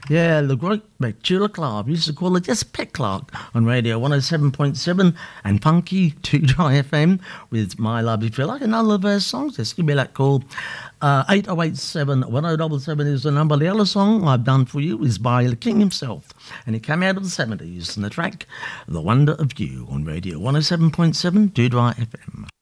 Yeah, the great Petula Clark. We used to call her just Pet Clark on Radio 107.7 and Funky 2 Dry FM with My Love. If you like another of her songs, just give me that call. 8087 1077 is the number. The other song I've done for you is by the King himself, and it came out of the 70s, and the track The Wonder of You on Radio 107.7 2 Dry FM.